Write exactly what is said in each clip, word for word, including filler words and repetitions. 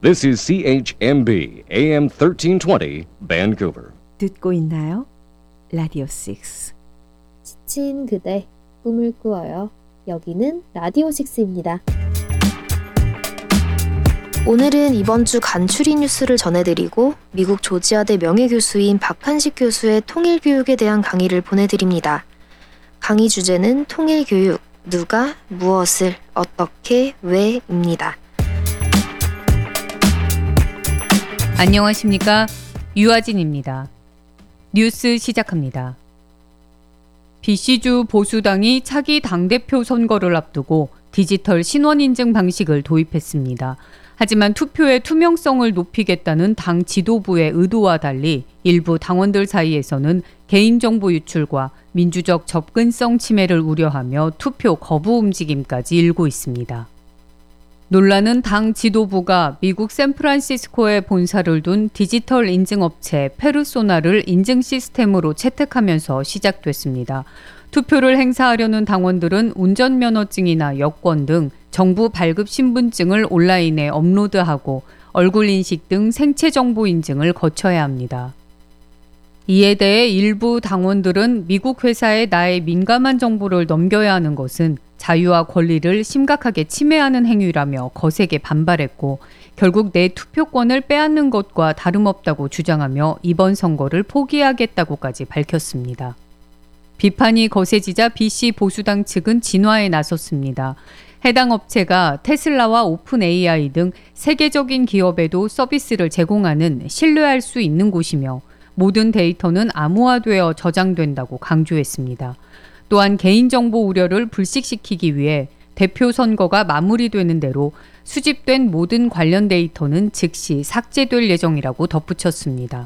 This is C H M B A M thirteen twenty Vancouver. 듣고 있나요? 라디오 육. 지친 그대 꿈을 꾸어요. 여기는 라디오 식스입니다. 오늘은 이번 주 간추린 뉴스를 전해드리고 미국 조지아대 명예교수인 박한식 교수의 통일교육에 대한 강의를 보내드립니다. 강의 주제는 통일교육, 누가, 무엇을, 어떻게, 왜입니다. 안녕하십니까? 유아진입니다. 뉴스 시작합니다. 비씨주 보수당이 차기 당대표 선거를 앞두고 디지털 신원인증 방식을 도입했습니다. 하지만 투표의 투명성을 높이겠다는 당 지도부의 의도와 달리 일부 당원들 사이에서는 개인정보 유출과 민주적 접근성 침해를 우려하며 투표 거부 움직임까지 일고 있습니다. 논란은 당 지도부가 미국 샌프란시스코에 본사를 둔 디지털 인증업체 페르소나를 인증 시스템으로 채택하면서 시작됐습니다. 투표를 행사하려는 당원들은 운전면허증이나 여권 등 정부 발급 신분증을 온라인에 업로드하고 얼굴 인식 등 생체 정보 인증을 거쳐야 합니다. 이에 대해 일부 당원들은 미국 회사에 나의 민감한 정보를 넘겨야 하는 것은 자유와 권리를 심각하게 침해하는 행위라며 거세게 반발했고 결국 내 투표권을 빼앗는 것과 다름없다고 주장하며 이번 선거를 포기하겠다고까지 밝혔습니다. 비판이 거세지자 비씨 보수당 측은 진화에 나섰습니다. 해당 업체가 테슬라와 오픈 에이아이 등 세계적인 기업에도 서비스를 제공하는 신뢰할 수 있는 곳이며 모든 데이터는 암호화되어 저장된다고 강조했습니다. 또한 개인정보 우려를 불식시키기 위해 대표 선거가 마무리되는 대로 수집된 모든 관련 데이터는 즉시 삭제될 예정이라고 덧붙였습니다.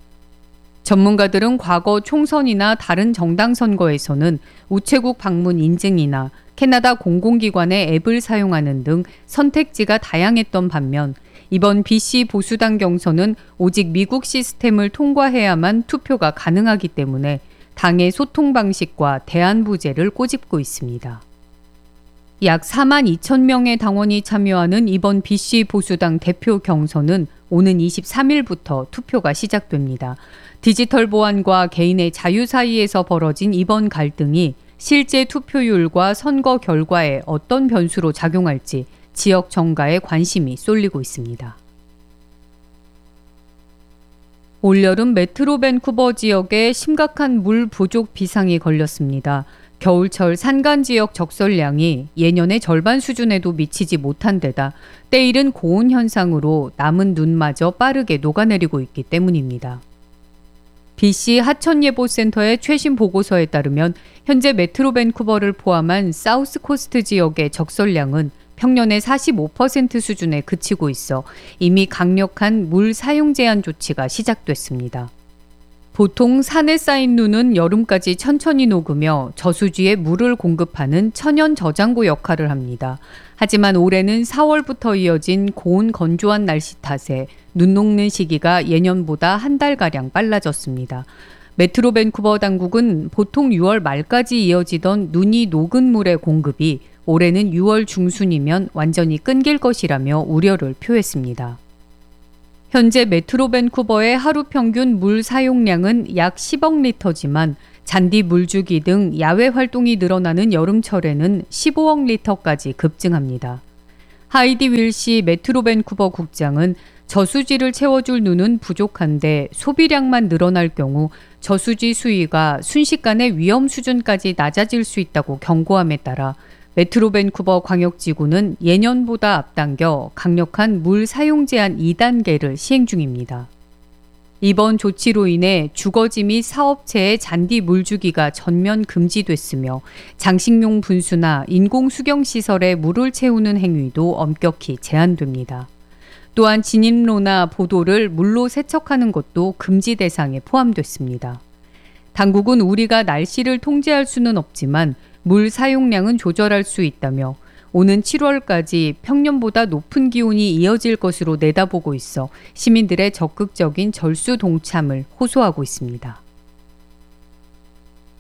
전문가들은 과거 총선이나 다른 정당 선거에서는 우체국 방문 인증이나 캐나다 공공기관의 앱을 사용하는 등 선택지가 다양했던 반면 이번 비씨 보수당 경선은 오직 미국 시스템을 통과해야만 투표가 가능하기 때문에 당의 소통 방식과 대안부제를 꼬집고 있습니다. 약 사만 이천 명의 당원이 참여하는 이번 비씨 보수당 대표 경선은 오는 이십삼 일부터 투표가 시작됩니다. 디지털 보안과 개인의 자유 사이에서 벌어진 이번 갈등이 실제 투표율과 선거 결과에 어떤 변수로 작용할지 지역 정가에 관심이 쏠리고 있습니다. 올여름 메트로 밴쿠버 지역에 심각한 물 부족 비상이 걸렸습니다. 겨울철 산간 지역 적설량이 예년의 절반 수준에도 미치지 못한 데다 때이른 고온 현상으로 남은 눈마저 빠르게 녹아내리고 있기 때문입니다. 비씨 하천예보센터의 최신 보고서에 따르면 현재 메트로 밴쿠버를 포함한 사우스 코스트 지역의 적설량은 평년의 사십오 퍼센트 수준에 그치고 있어 이미 강력한 물 사용 제한 조치가 시작됐습니다. 보통 산에 쌓인 눈은 여름까지 천천히 녹으며 저수지에 물을 공급하는 천연 저장고 역할을 합니다. 하지만 올해는 사월부터 이어진 고온 건조한 날씨 탓에 눈 녹는 시기가 예년보다 한 달가량 빨라졌습니다. 메트로 밴쿠버 당국은 보통 유월 말까지 이어지던 눈이 녹은 물의 공급이 올해는 유월 중순이면 완전히 끊길 것이라며 우려를 표했습니다. 현재 메트로 밴쿠버의 하루 평균 물 사용량은 약 십억 리터지만 잔디 물주기 등 야외 활동이 늘어나는 여름철에는 십오억 리터까지 급증합니다. 하이디 윌시 메트로 밴쿠버 국장은 저수지를 채워줄 눈은 부족한데 소비량만 늘어날 경우 저수지 수위가 순식간에 위험 수준까지 낮아질 수 있다고 경고함에 따라 메트로 밴쿠버 광역지구는 예년보다 앞당겨 강력한 물 사용 제한 이 단계를 시행 중입니다. 이번 조치로 인해 주거지 및 사업체의 잔디 물주기가 전면 금지됐으며 장식용 분수나 인공 수경시설에 물을 채우는 행위도 엄격히 제한됩니다. 또한 진입로나 보도를 물로 세척하는 것도 금지 대상에 포함됐습니다. 당국은 우리가 날씨를 통제할 수는 없지만 물 사용량은 조절할 수 있다며 오는 칠월까지 평년보다 높은 기온이 이어질 것으로 내다보고 있어 시민들의 적극적인 절수 동참을 호소하고 있습니다.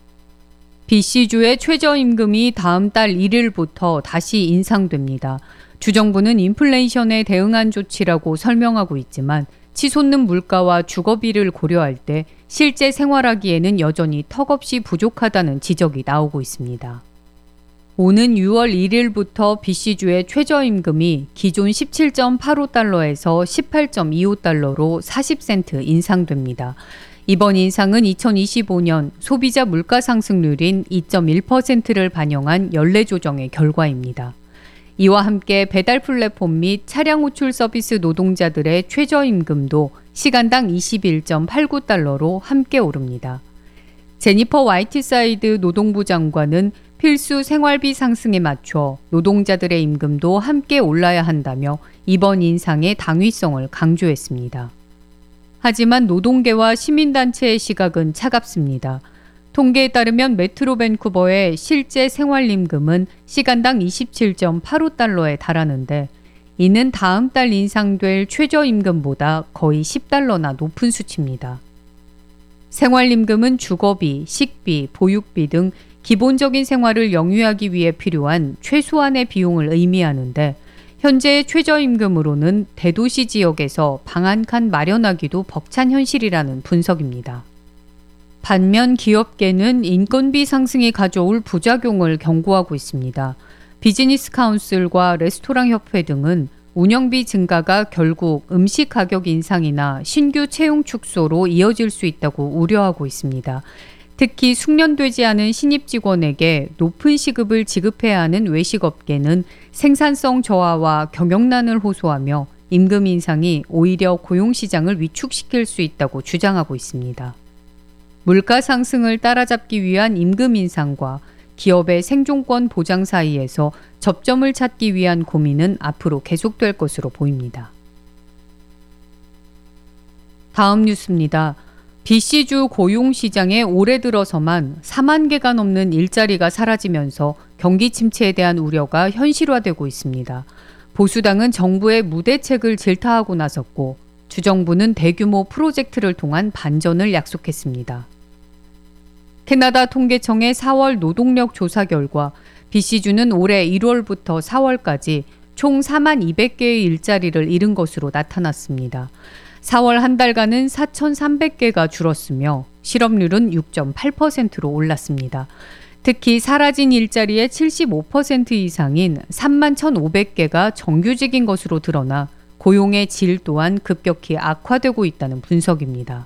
비씨주의 최저임금이 다음 달 일 일부터 다시 인상됩니다. 주정부는 인플레이션에 대응한 조치라고 설명하고 있지만 치솟는 물가와 주거비를 고려할 때 실제 생활하기에는 여전히 턱없이 부족하다는 지적이 나오고 있습니다. 오는 유월 일일부터 비씨주의 최저임금이 기존 십칠 점 팔오 달러에서 십팔 점 이오 달러로 사십 센트 인상됩니다. 이번 인상은 이천이십오 년 소비자 물가 상승률인 이 점 일 퍼센트를 반영한 연례 조정의 결과입니다. 이와 함께 배달 플랫폼 및 차량 호출 서비스 노동자들의 최저임금도 시간당 이십일 점 팔구 달러로 함께 오릅니다. 제니퍼 화이트사이드 노동부 장관은 필수 생활비 상승에 맞춰 노동자들의 임금도 함께 올라야 한다며 이번 인상의 당위성을 강조했습니다. 하지만 노동계와 시민단체의 시각은 차갑습니다. 통계에 따르면 메트로 밴쿠버의 실제 생활임금은 시간당 이십칠 점 팔오 달러에 달하는데 이는 다음 달 인상될 최저임금보다 거의 십 달러나 높은 수치입니다. 생활임금은 주거비, 식비, 보육비 등 기본적인 생활을 영위하기 위해 필요한 최소한의 비용을 의미하는데 현재의 최저임금으로는 대도시 지역에서 방 한 칸 마련하기도 벅찬 현실이라는 분석입니다. 반면 기업계는 인건비 상승이 가져올 부작용을 경고하고 있습니다. 비즈니스 카운슬과 레스토랑 협회 등은 운영비 증가가 결국 음식 가격 인상이나 신규 채용 축소로 이어질 수 있다고 우려하고 있습니다. 특히 숙련되지 않은 신입 직원에게 높은 시급을 지급해야 하는 외식업계는 생산성 저하와 경영난을 호소하며 임금 인상이 오히려 고용시장을 위축시킬 수 있다고 주장하고 있습니다. 물가 상승을 따라잡기 위한 임금 인상과 기업의 생존권 보장 사이에서 접점을 찾기 위한 고민은 앞으로 계속될 것으로 보입니다. 다음 뉴스입니다. 비씨주 고용시장에 올해 들어서만 사만 개가 넘는 일자리가 사라지면서 경기 침체에 대한 우려가 현실화되고 있습니다. 보수당은 정부의 무대책을 질타하고 나섰고 주정부는 대규모 프로젝트를 통한 반전을 약속했습니다. 캐나다 통계청의 사월 노동력 조사 결과 비씨주는 올해 일월부터 사월까지 총 사만 이백 개의 일자리를 잃은 것으로 나타났습니다. 사월 한 달간은 사천삼백 개가 줄었으며 실업률은 육 점 팔 퍼센트로 올랐습니다. 특히 사라진 일자리의 칠십오 퍼센트 이상인 삼만 천오백 개가 정규직인 것으로 드러나 고용의 질 또한 급격히 악화되고 있다는 분석입니다.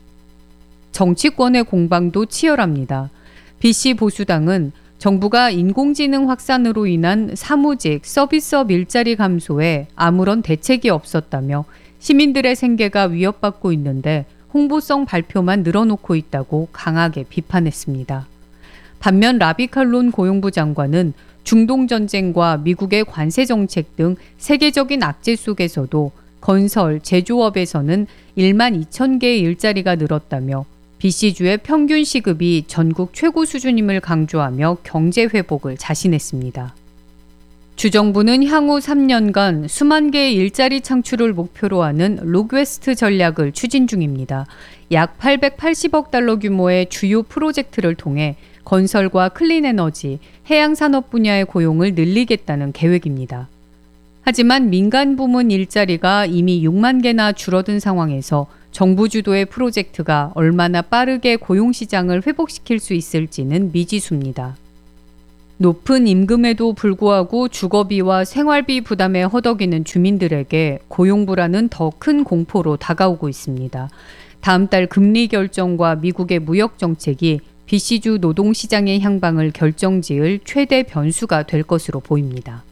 정치권의 공방도 치열합니다. 비씨 보수당은 정부가 인공지능 확산으로 인한 사무직, 서비스업 일자리 감소에 아무런 대책이 없었다며 시민들의 생계가 위협받고 있는데 홍보성 발표만 늘어놓고 있다고 강하게 비판했습니다. 반면 라비 칼론 고용부 장관은 중동전쟁과 미국의 관세 정책 등 세계적인 악재 속에서도 건설, 제조업에서는 일만 이천 개의 일자리가 늘었다며 비씨주의 평균 시급이 전국 최고 수준임을 강조하며 경제 회복을 자신했습니다. 주정부는 향후 삼 년간 수만 개의 일자리 창출을 목표로 하는 록웨스트 전략을 추진 중입니다. 약 팔백팔십억 달러 규모의 주요 프로젝트를 통해 건설과 클린에너지, 해양산업 분야의 고용을 늘리겠다는 계획입니다. 하지만 민간 부문 일자리가 이미 육만 개나 줄어든 상황에서 정부 주도의 프로젝트가 얼마나 빠르게 고용시장을 회복시킬 수 있을지는 미지수입니다. 높은 임금에도 불구하고 주거비와 생활비 부담에 허덕이는 주민들에게 고용 불안은 더 큰 공포로 다가오고 있습니다. 다음 달 금리 결정과 미국의 무역 정책이 비씨주 노동시장의 향방을 결정지을 최대 변수가 될 것으로 보입니다.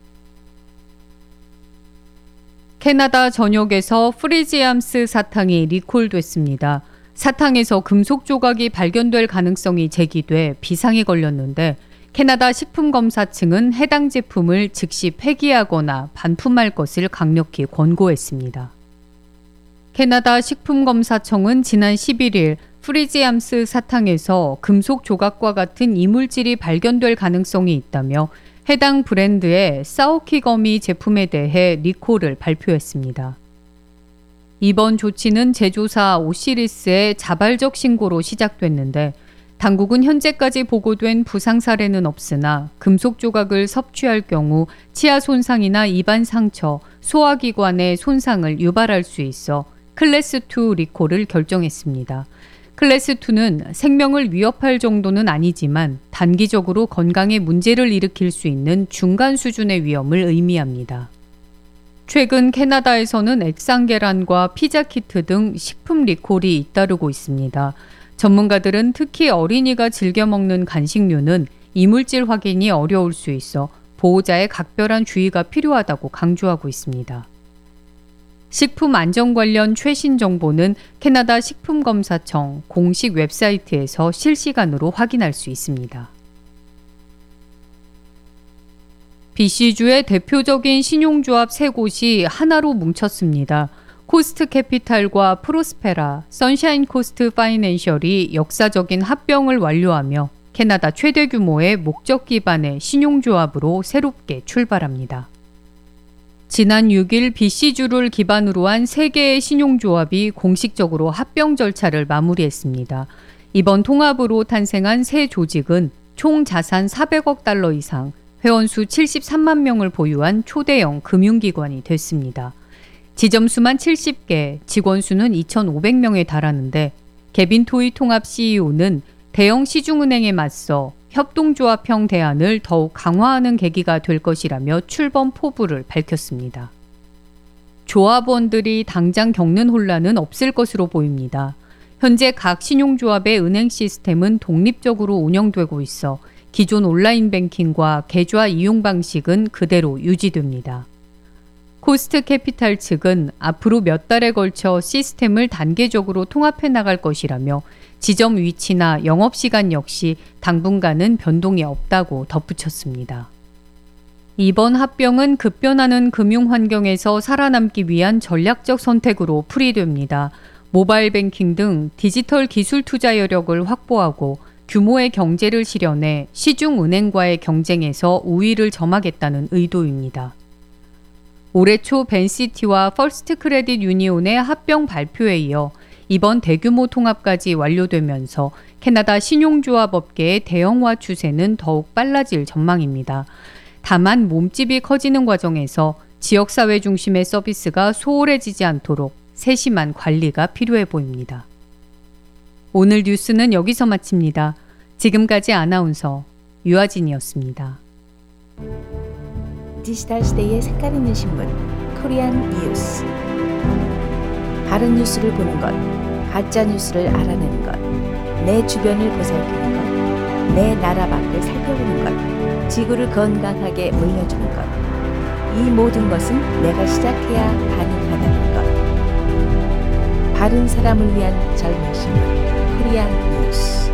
캐나다 전역에서 프리지암스 사탕이 리콜됐습니다. 사탕에서 금속 조각이 발견될 가능성이 제기돼 비상이 걸렸는데 캐나다 식품검사청은 해당 제품을 즉시 폐기하거나 반품할 것을 강력히 권고했습니다. 캐나다 식품검사청은 지난 십일 일 프리지암스 사탕에서 금속 조각과 같은 이물질이 발견될 가능성이 있다며 해당 브랜드의 사오키거미 제품에 대해 리콜을 발표했습니다. 이번 조치는 제조사 오시리스의 자발적 신고로 시작됐는데 당국은 현재까지 보고된 부상 사례는 없으나 금속 조각을 섭취할 경우 치아 손상이나 입안 상처, 소화기관의 손상을 유발할 수 있어 클래스 투 리콜을 결정했습니다. 클래스 투는 생명을 위협할 정도는 아니지만 단기적으로 건강에 문제를 일으킬 수 있는 중간 수준의 위험을 의미합니다. 최근 캐나다에서는 액상 계란과 피자 키트 등 식품 리콜이 잇따르고 있습니다. 전문가들은 특히 어린이가 즐겨 먹는 간식류는 이물질 확인이 어려울 수 있어 보호자의 각별한 주의가 필요하다고 강조하고 있습니다. 식품 안전 관련 최신 정보는 캐나다 식품검사청 공식 웹사이트에서 실시간으로 확인할 수 있습니다. 비씨주의 대표적인 신용조합 세 곳이 하나로 뭉쳤습니다. 코스트 캐피탈과 프로스페라, 선샤인 코스트 파이낸셜이 역사적인 합병을 완료하며 캐나다 최대 규모의 목적 기반의 신용조합으로 새롭게 출발합니다. 지난 육 일 비씨주를 기반으로 한 세 개의 신용조합이 공식적으로 합병 절차를 마무리했습니다. 이번 통합으로 탄생한 새 조직은 총 자산 사백억 달러 이상, 회원수 칠십삼만 명을 보유한 초대형 금융기관이 됐습니다. 지점수만 칠십 개, 직원 수는 이천오백 명에 달하는데 개빈 토이 통합 씨이오는 대형 시중은행에 맞서 협동조합형 대안을 더욱 강화하는 계기가 될 것이라며 출범 포부를 밝혔습니다. 조합원들이 당장 겪는 혼란은 없을 것으로 보입니다. 현재 각 신용조합의 은행 시스템은 독립적으로 운영되고 있어 기존 온라인 뱅킹과 계좌 이용 방식은 그대로 유지됩니다. 코스트 캐피탈 측은 앞으로 몇 달에 걸쳐 시스템을 단계적으로 통합해 나갈 것이라며 지점 위치나 영업시간 역시 당분간은 변동이 없다고 덧붙였습니다. 이번 합병은 급변하는 금융 환경에서 살아남기 위한 전략적 선택으로 풀이됩니다. 모바일 뱅킹 등 디지털 기술 투자 여력을 확보하고 규모의 경제를 실현해 시중은행과의 경쟁에서 우위를 점하겠다는 의도입니다. 올해 초 벤시티와 퍼스트 크레딧 유니온의 합병 발표에 이어 이번 대규모 통합까지 완료되면서 캐나다 신용조합 업계의 대형화 추세는 더욱 빨라질 전망입니다. 다만 몸집이 커지는 과정에서 지역사회 중심의 서비스가 소홀해지지 않도록 세심한 관리가 필요해 보입니다. 오늘 뉴스는 여기서 마칩니다. 지금까지 아나운서 유아진이었습니다. 디지털 시대의 색깔 있는 신문 코리안 뉴스. 바른 뉴스를 보는 것, 가짜 뉴스를 알아내는 것, 내 주변을 보살피는 것, 내 나라 밖을 살펴보는 것, 지구를 건강하게 물려주는 것. 이 모든 것은 내가 시작해야 가능하다는 것. 바른 사람을 위한 젊은 신문 코리안 뉴스.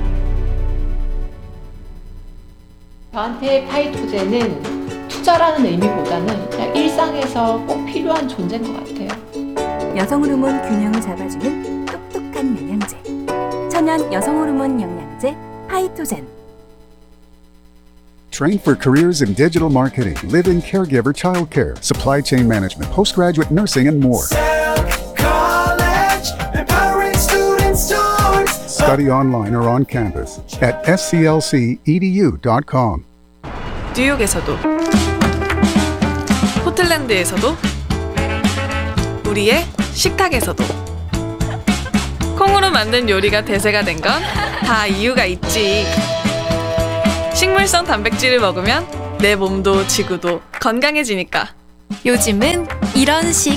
저한테 파이투제는 투자라는 의미보다는 그냥 일상에서 꼭 필요한 존재인 것 같아요. 여성 호르몬 균형을 잡아주는 똑똑한 영양제. 천연 여성 호르몬 영양제 파이토젠. Train for careers in digital marketing, live-in caregiver childcare, supply chain management, postgraduate nursing, and more. College, empowering students towards Study online or on campus at s c l c e d u dot com. 뉴욕에서도, 포틀랜드에서도, 우리의 식탁에서도 콩으로 만든 요리가 대세가 된 건 다 이유가 있지. 식물성 단백질을 먹으면 내 몸도 지구도 건강해지니까. 요즘은 이런 식.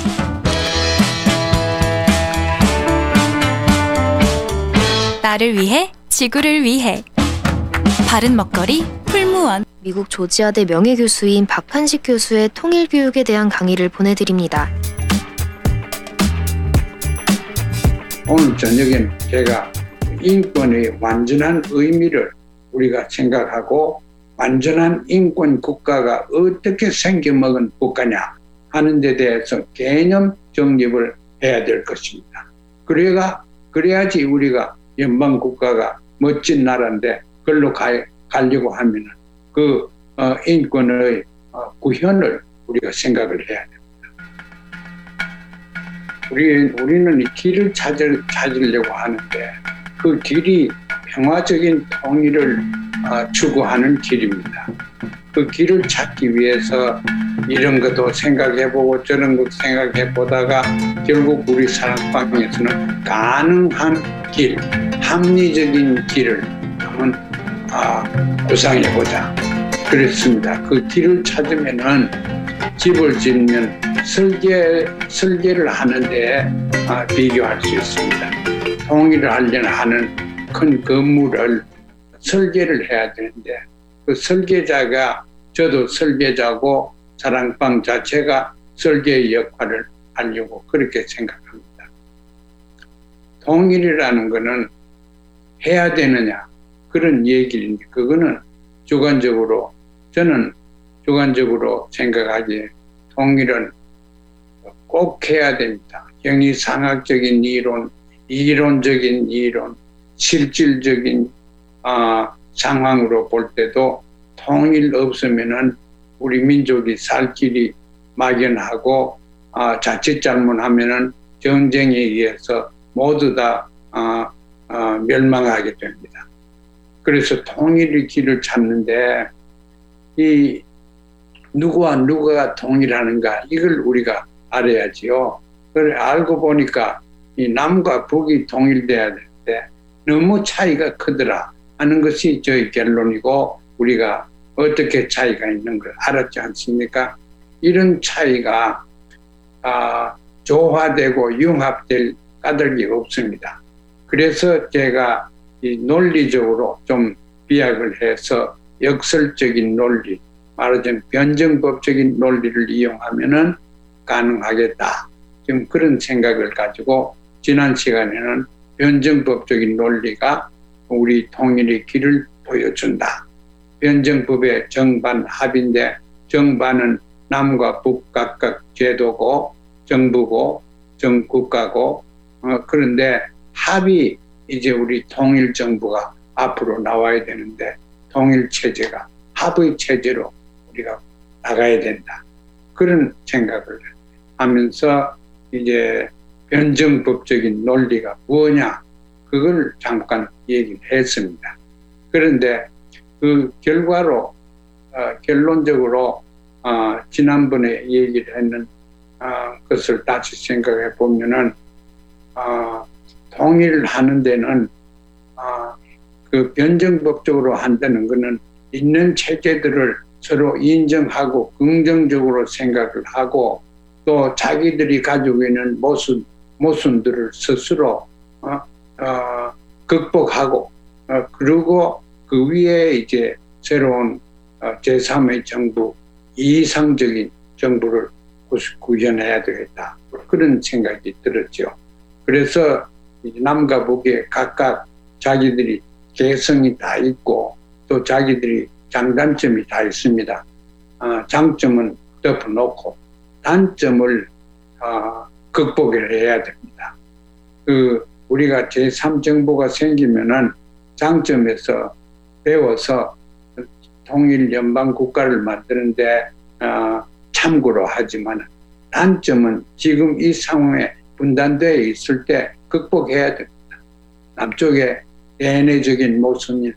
나를 위해, 지구를 위해. 바른 먹거리 풀무원. 미국 조지아대 명예교수인 박한식 교수의 통일교육에 대한 강의를 보내드립니다. 오늘 저녁엔 제가 인권의 완전한 의미를 우리가 생각하고 완전한 인권 국가가 어떻게 생겨먹은 국가냐 하는 데 대해서 개념 정립을 해야 될 것입니다. 그래야, 그래야지 우리가 연방 국가가 멋진 나라인데 그걸로 가, 가려고 하면 그 어, 인권의 어, 구현을 우리가 생각을 해야 됩니다. 우리, 우리는 이 길을 찾을, 찾으려고 하는데 그 길이 평화적인 통일을 어, 추구하는 길입니다. 그 길을 찾기 위해서 이런 것도 생각해보고 저런 것도 생각해보다가 결국 우리 사랑방에서는 가능한 길, 합리적인 길을 한번 아, 구상해보자 그랬습니다. 그 길을 찾으면은 집을 짓면 설계, 설계를 하는데 아, 비교할 수 있습니다. 통일을 하려는 하는 큰 건물을 설계를 해야 되는데 그 설계자가 저도 설계자고 사랑방 자체가 설계의 역할을 하려고 그렇게 생각합니다. 통일이라는 것은 해야 되느냐 그런 얘기인데 그거는 주관적으로 저는 주관적으로 생각하기에 통일은 꼭 해야 됩니다. 형이상학적인 이론, 이론적인 이론, 실질적인 어, 상황으로 볼 때도 통일 없으면은 우리 민족이 살 길이 막연하고 어, 자칫 잘못하면은 전쟁에 의해서 모두 다 어, 어, 멸망하게 됩니다. 그래서 통일의 길을 찾는데 이 누구와 누구가 통일하는가 이걸 우리가 알아야지요. 그래 알고 보니까 이 남과 북이 통일돼야 되는데 너무 차이가 크더라 하는 것이 저희 결론이고 우리가 어떻게 차이가 있는 걸 알았지 않습니까? 이런 차이가 아, 조화되고 융합될 까닭이 없습니다. 그래서 제가 이 논리적으로 좀 비약을 해서 역설적인 논리, 말하자면 변증법적인 논리를 이용하면은 가능하겠다. 지금 그런 생각을 가지고 지난 시간에는 변증법적인 논리가 우리 통일의 길을 보여준다. 변증법의 정반합인데 정반은 남과 북 각각 제도고 정부고 정국가고 어, 그런데 합이 이제 우리 통일정부가 앞으로 나와야 되는데 통일체제가 합의 체제로 우리가 나가야 된다. 그런 생각을 하면서 이제 변증법적인 논리가 무엇냐 그걸 잠깐 얘기를 했습니다. 그런데 그 결과로 어, 결론적으로 어, 지난번에 얘기를 했는 어, 것을 다시 생각해 보면은 어, 통일하는 데는 어, 그 변증법적으로 한다는 것은 있는 체제들을 서로 인정하고 긍정적으로 생각을 하고 또 자기들이 가지고 있는 모순, 모순들을 스스로 어, 어, 극복하고 어, 그리고 그 위에 이제 새로운 어, 제삼의 정부, 이상적인 정부를 구현해야 되겠다. 그런 생각이 들었죠. 그래서 남과 북에 각각 자기들이 개성이 다 있고 또 자기들이 장단점이 다 있습니다. 어, 장점은 덮어놓고 단점을 어, 극복을 해야 됩니다. 그 우리가 제삼 정부가 생기면은 장점에서 배워서 통일 연방 국가를 만드는데 어, 참고로 하지만 단점은 지금 이 상황에 분단되어 있을 때 극복해야 됩니다. 남쪽에 대내적인 모순,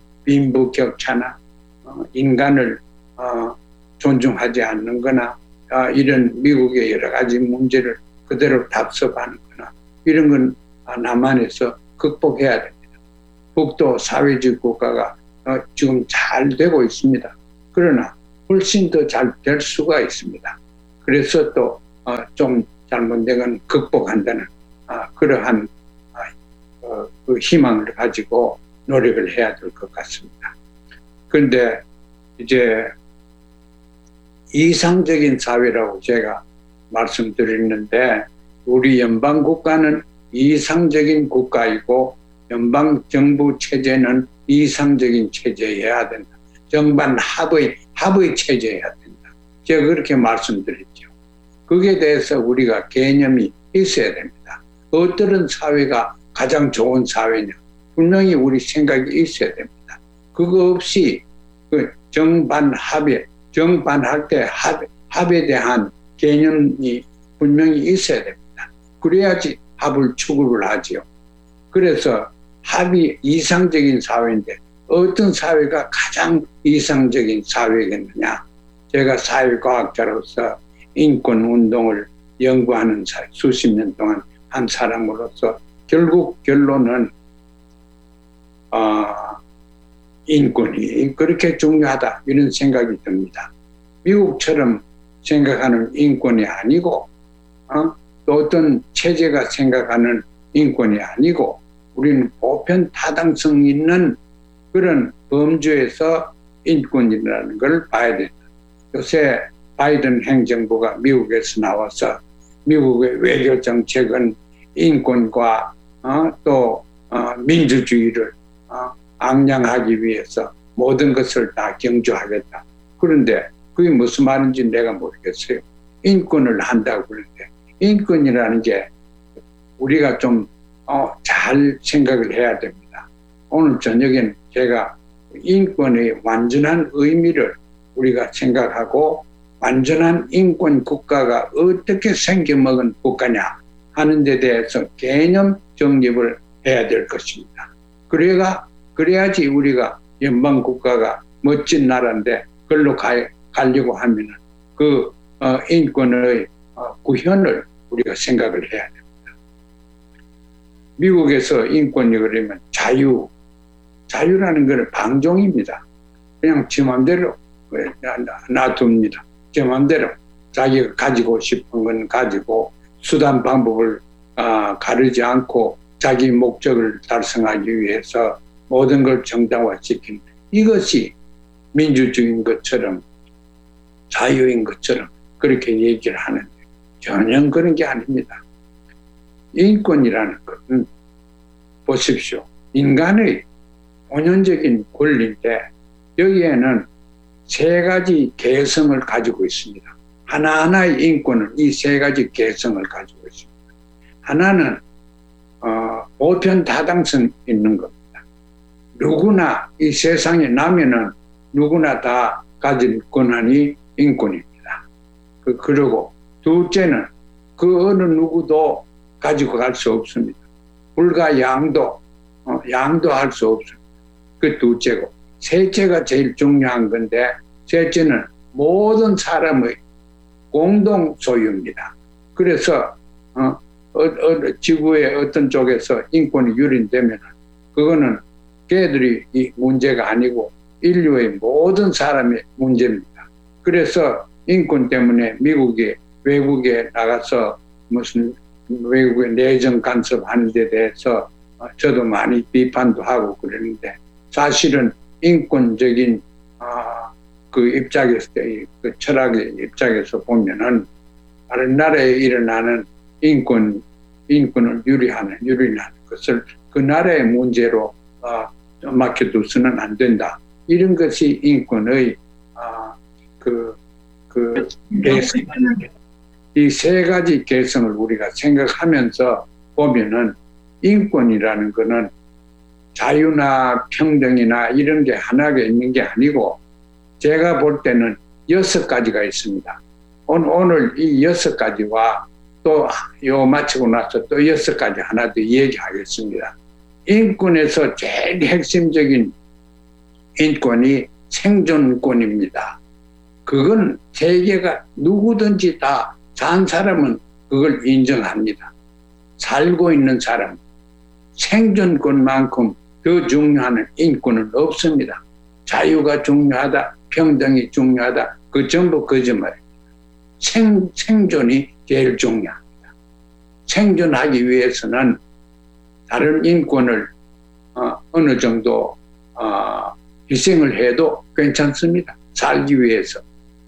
빈부격차나 어, 인간을 어, 존중하지 않는 거나 어, 이런 미국의 여러 가지 문제를 그대로 답습하는 거나 이런 건 남한에서 극복해야 됩니다. 북도 사회주의 국가가 어, 지금 잘 되고 있습니다. 그러나 훨씬 더 잘 될 수가 있습니다. 그래서 또 좀 어, 잘못된 건 극복한다는 어, 그러한 어, 그 희망을 가지고 노력을 해야 될 것 같습니다. 그런데 이제 이상적인 사회라고 제가 말씀드렸는데 우리 연방국가는 이상적인 국가이고 연방정부 체제는 이상적인 체제여야 된다. 정반 합의, 합의 체제여야 된다. 제가 그렇게 말씀드렸죠. 거기에 대해서 우리가 개념이 있어야 됩니다. 어떤 사회가 가장 좋은 사회냐. 분명히 우리 생각이 있어야 됩니다. 그거 없이 그 정반합에, 정반할 때 합, 합에 대한 개념이 분명히 있어야 됩니다. 그래야지 합을 추구를 하지요. 그래서 합이 이상적인 사회인데 어떤 사회가 가장 이상적인 사회겠느냐. 제가 사회과학자로서 인권운동을 연구하는 사, 수십 년 동안 한 사람으로서 결국 결론은 어, 인권이 그렇게 중요하다 이런 생각이 듭니다. 미국처럼 생각하는 인권이 아니고 어? 또 어떤 체제가 생각하는 인권이 아니고 우리는 보편 타당성 있는 그런 범주에서 인권이라는 걸 봐야 된다. 요새 바이든 행정부가 미국에서 나와서 미국의 외교 정책은 인권과 어, 또 어, 민주주의를 어, 앙양하기 위해서 모든 것을 다 경주하겠다. 그런데 그게 무슨 말인지 내가 모르겠어요. 인권을 한다고 그러는데 인권이라는 게 우리가 좀 어, 잘 생각을 해야 됩니다. 오늘 저녁엔 제가 인권의 완전한 의미를 우리가 생각하고 완전한 인권 국가가 어떻게 생겨먹은 국가냐 하는 데 대해서 개념 정립을 해야 될 것입니다. 그래야, 그래야지 우리가 연방 국가가 멋진 나라인데 그걸로 가, 가려고 하면은 그 어, 인권의 어, 구현을 우리가 생각을 해야 됩니다. 미국에서 인권이 그러면 자유, 자유라는 것은 방종입니다. 그냥 지 맘대로 놔둡니다. 제 맘대로 자기가 가지고 싶은 건 가지고 수단 방법을 아, 가르지 않고 자기 목적을 달성하기 위해서 모든 걸 정당화시키는 이것이 민주주의인 것처럼 자유인 것처럼 그렇게 얘기를 하는데 전혀 그런 게 아닙니다. 인권이라는 것은 보십시오. 인간의 본연적인 권리인데 여기에는 세 가지 개성을 가지고 있습니다. 하나하나의 인권은 이 세 가지 개성을 가지고 있습니다. 하나는 어, 보편 타당성 있는 겁니다. 누구나 이 세상에 나면은 누구나 다 가질 권한이 인권입니다. 그, 그리고 둘째는 그 어느 누구도 가지고 갈 수 없습니다. 불과 양도, 어, 양도할 수 없습니다. 그 둘째고. 셋째가 제일 중요한 건데, 셋째는 모든 사람의 공동 소유입니다. 그래서, 어, 어, 어, 지구의 어떤 쪽에서 인권이 유린되면, 그거는 걔들이 이 문제가 아니고 인류의 모든 사람의 문제입니다. 그래서 인권 때문에 미국이 외국에 나가서 무슨 외국의 내정 간섭하는 데 대해서 저도 많이 비판도 하고 그러는데 사실은 인권적인 그 입장에서 그 철학의 입장에서 보면은 다른 나라에 일어나는 인권 인권을 유리하는 유린하는 것을 그 나라의 문제로 맡겨두서는 안 된다. 이런 것이 인권의 그 그 개성. 이 세 가지 개성을 우리가 생각하면서 보면은 인권이라는 거는 자유나 평등이나 이런 게 하나가 있는 게 아니고 제가 볼 때는 여섯 가지가 있습니다. 오늘 이 여섯 가지와 또 요 마치고 나서 또 여섯 가지 하나 더 얘기하겠습니다. 인권에서 제일 핵심적인 인권이 생존권입니다. 그건 세계가 누구든지 다 산 사람은 그걸 인정합니다. 살고 있는 사람, 생존권만큼 더 중요한 인권은 없습니다. 자유가 중요하다, 평등이 중요하다, 그 전부 거짓말입니다. 생, 생존이 제일 중요합니다. 생존하기 위해서는 다른 인권을 어, 어느 정도 어, 희생을 해도 괜찮습니다. 살기 위해서.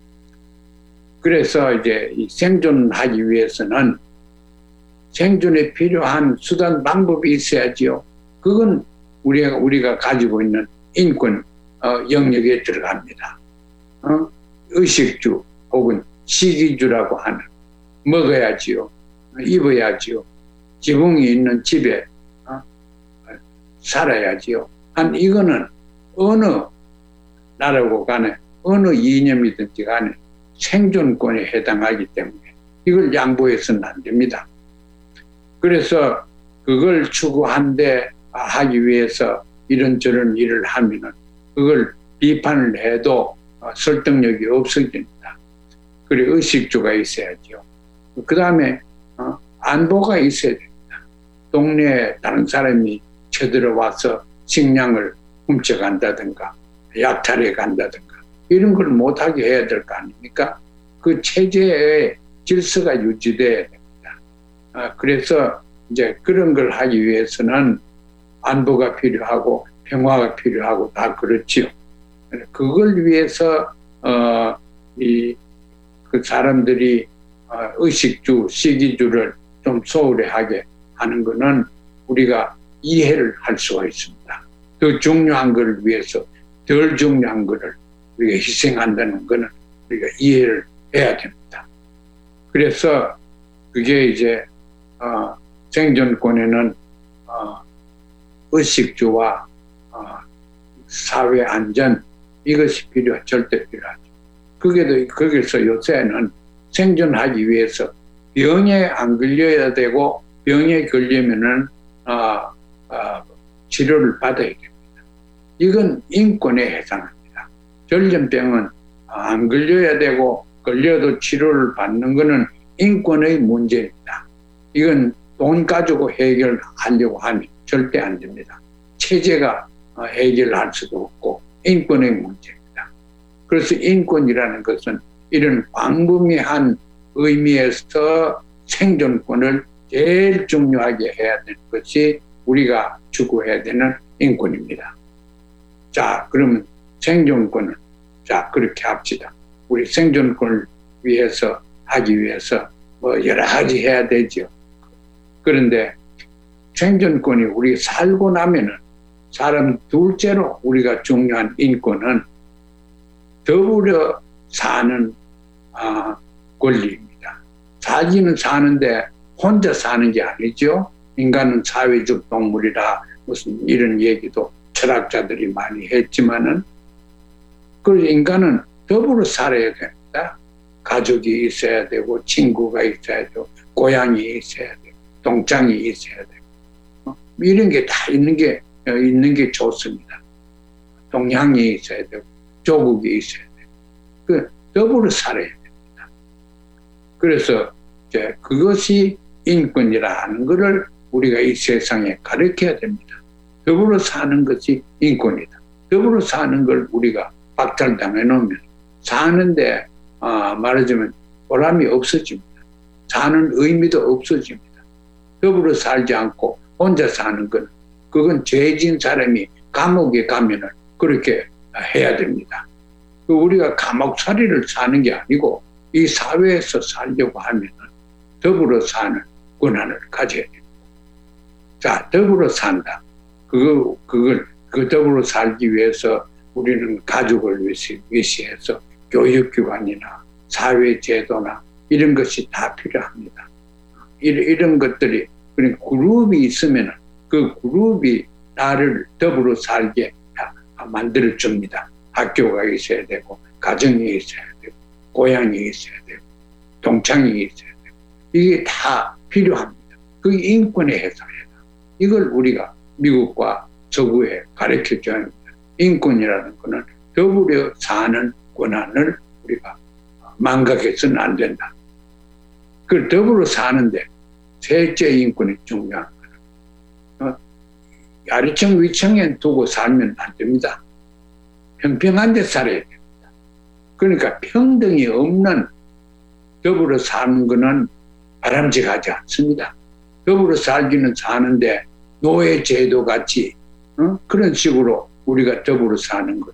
그래서 이제 생존하기 위해서는 생존에 필요한 수단 방법이 있어야지요. 그건 우리가 우리가 가지고 있는 인권 어, 영역에 들어갑니다. 어? 의식주 혹은 식이주라고 하는 먹어야지요, 입어야지요, 지붕이 있는 집에 어? 살아야지요. 한 이거는 어느 나라고 간에 어느 이념이든지 간에 생존권에 해당하기 때문에 이걸 양보해서는 안 됩니다. 그래서 그걸 추구한데 하기 위해서 이런저런 일을 하면은 그걸 비판을 해도 설득력이 없어집니다. 그리고 의식주가 있어야죠. 그 다음에 안보가 있어야 됩니다. 동네에 다른 사람이 쳐들어와서 식량을 훔쳐간다든가 약탈해 간다든가 이런 걸 못하게 해야 될 거 아닙니까? 그 체제의 질서가 유지돼야 됩니다. 그래서 이제 그런 걸 하기 위해서는 안보가 필요하고 평화가 필요하고 다 그렇지요. 그걸 위해서 어, 이, 그 사람들이 어, 의식주, 시기주를 좀 소홀히하게 하는 것은 우리가 이해를 할 수가 있습니다. 더 중요한 걸 위해서 덜 중요한 것을 우리가 희생한다는 것은 우리가 이해를 해야 됩니다. 그래서 그게 이제 어, 생존권에는 어, 의식주와 어, 사회 안전 이것이 필요, 절대 필요하죠. 그게 거기서 요새는 생존하기 위해서 병에 안 걸려야 되고 병에 걸리면은 어, 어, 치료를 받아야 됩니다. 이건 인권에 해당합니다. 전염병은 안 걸려야 되고 걸려도 치료를 받는 것은 인권의 문제입니다. 이건 돈 가지고 해결하려고 하면 절대 안 됩니다. 체제가 해결할 수도 없고 인권의 문제입니다. 그래서 인권이라는 것은 이런 광범위한 의미에서 생존권을 제일 중요하게 해야 되는 것이 우리가 추구해야 되는 인권입니다. 자, 그러면 생존권을 자 그렇게 합시다. 우리 생존권을 위해서 하기 위해서 뭐 여러 가지 해야 되죠. 그런데 생존권이 우리 살고 나면은 사람 둘째로 우리가 중요한 인권은 더불어 사는 아, 권리입니다. 살기는 사는데 혼자 사는 게 아니죠. 인간은 사회적 동물이라 무슨 이런 얘기도 철학자들이 많이 했지만은 그 인간은 더불어 살아야 됩니다. 가족이 있어야 되고 친구가 있어야 되고 고향이 있어야 되고 동창이 있어야 되고 이런 게 다 있는 게 있는 게 좋습니다. 동향이 있어야 되고 조국이 있어야 되고 그 더불어 살아야 됩니다. 그래서 이제 그것이 인권이라 하는 것을 우리가 이 세상에 가르쳐야 됩니다. 더불어 사는 것이 인권이다. 더불어 사는 걸 우리가 박탈당해 놓으면 사는데 아, 말하자면 보람이 없어집니다. 사는 의미도 없어집니다. 더불어 살지 않고 혼자 사는 건 그건 죄진 사람이 감옥에 가면은 그렇게 해야 됩니다. 우리가 감옥살이를 사는 게 아니고 이 사회에서 살려고 하면은 더불어 사는 권한을 가져야 됩니다. 자, 더불어 산다. 그거, 그걸, 그 더불어 살기 위해서 우리는 가족을 위시, 위시해서 교육기관이나 사회제도나 이런 것이 다 필요합니다. 이런, 이런 것들이, 그런 그룹이 있으면 그 그룹이 나를 더불어 살게 만들어줍니다. 학교가 있어야 되고, 가정이 있어야 되고, 고향이 있어야 되고, 동창이 있어야 되고, 이게 다 필요합니다. 그 인권에 해당해요. 이걸 우리가 미국과 서구에 가르쳐줘야 합니다. 인권이라는 것은 더불어 사는 권한을 우리가 망각해서는 안 된다. 그 더불어 사는데 셋째 인권이 중요한 거는 어, 아래층 위층에 두고 살면 안 됩니다. 평평한 데 살아야 됩니다. 그러니까 평등이 없는 더불어 사는 것은 바람직하지 않습니다. 더불어 살기는 사는데 노예 제도 같이 어? 그런 식으로 우리가 더불어 사는 것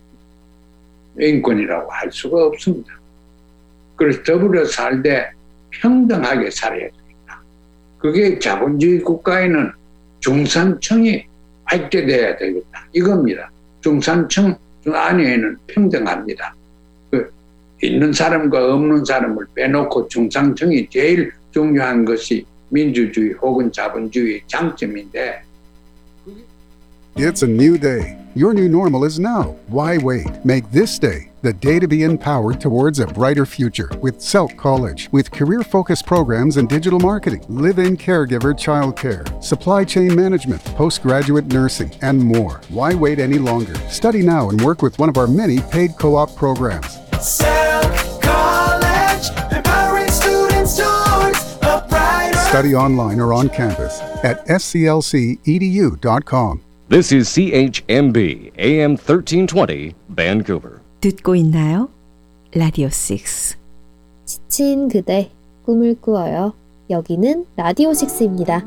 인권이라고 할 수가 없습니다. 그래서 더불어 살되 평등하게 살아야 됩니다. 그게 자본주의 국가에는 중산층이 확대돼야 되겠다. 이겁니다. 중산층 안에는 평등합니다. 그 있는 사람과 없는 사람을 빼놓고 중산층이 제일 중요한 것이 민주주의 혹은 자본주의의 장점인데 It's a new day. Your new normal is now. Why wait? Make this day the day to be empowered towards a brighter future with Selk College, with career-focused programs in digital marketing, live-in caregiver childcare, supply chain management, postgraduate nursing, and more. Why wait any longer? Study now and work with one of our many paid co-op programs. Selk College, empowering students towards a brighter. Study online or on campus at s c l c e d u dot com. This is C H M B, A M thirteen twenty, Vancouver. 듣고 있나요? 라디오 식스. 지친 그대 꿈을 꾸어요. 여기는 라디오 식스입니다.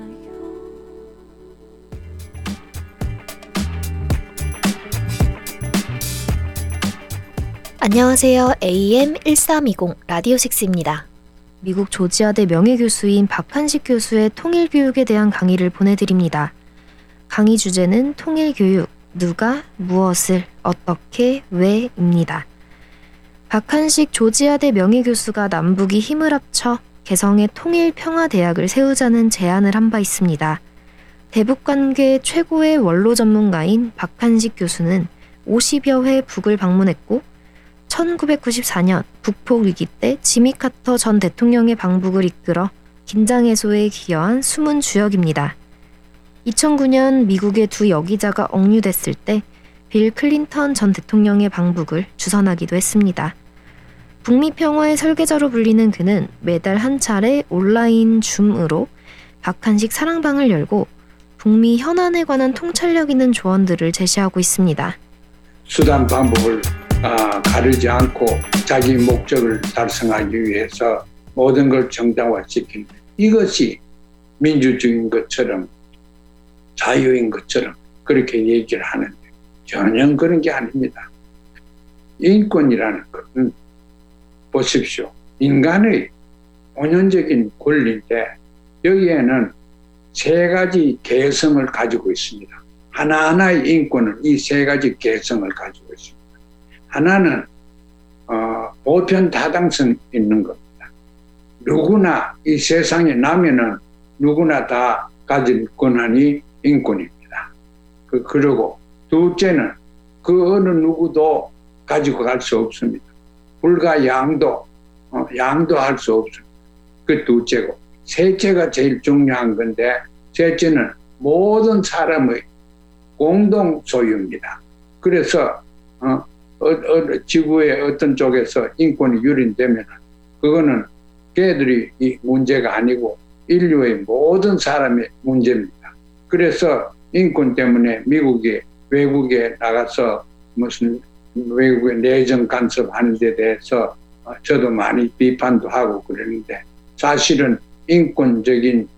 안녕하세요. 에이 엠 일삼이공 라디오 식스입니다. 미국 조지아대 명예교수인 박한식 교수의 통일교육에 대한 강의를 보내드립니다. 강의 주제는 통일교육, 누가, 무엇을, 어떻게, 왜입니다. 박한식 조지아대 명예교수가 남북이 힘을 합쳐 개성의 통일평화대학을 세우자는 제안을 한 바 있습니다. 대북관계 최고의 원로 전문가인 박한식 교수는 오십여 회 북을 방문했고 천구백구십사 년 북폭 위기 때 지미 카터 전 대통령의 방북을 이끌어 긴장 해소에 기여한 숨은 주역입니다. 이천구 년 미국의 두 여기자가 억류됐을 때 빌 클린턴 전 대통령의 방북을 주선하기도 했습니다. 북미 평화의 설계자로 불리는 그는 매달 한 차례 온라인 줌으로 박한식 사랑방을 열고 북미 현안에 관한 통찰력 있는 조언들을 제시하고 있습니다. 수단 방법을 아, 가르지 않고 자기 목적을 달성하기 위해서 모든 걸 정당화시키는 이것이 민주주의인 것처럼 자유인 것처럼 그렇게 얘기를 하는데 전혀 그런 게 아닙니다. 인권이라는 것은 보십시오. 인간의 본연적인 권리인데 여기에는 세 가지 개성을 가지고 있습니다. 하나하나의 인권은 이 세 가지 개성을 가지고 있습니다. 하나는 어, 보편다당성 있는 겁니다. 누구나 이 세상에 나면은 누구나 다 가질 권한이 인권입니다. 그, 그리고 둘째는 그 어느 누구도 가지고 갈 수 없습니다. 불과 양도, 어, 양도할 수 없습니다. 그 둘째고. 셋째가 제일 중요한 건데, 셋째는 모든 사람의 공동 소유입니다. 그래서, 어, 어, 어, 지구의 어떤 쪽에서 인권이 유린되면, 그거는 걔들이 이 문제가 아니고 인류의 모든 사람의 문제입니다. 그래서 인권 때문에 미국이 외국에 나가서 무슨 외국의 내정 간섭하는 데 대해서 저도 많이 비판도 하고 그러는데 사실은 인권적인